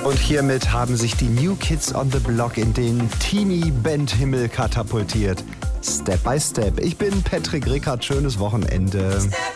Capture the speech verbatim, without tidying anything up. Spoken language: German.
Und hiermit haben sich die New Kids on the Block in den Teenie-Band-Himmel katapultiert. Step by Step. Ich bin Patrick Rickard. Schönes Wochenende.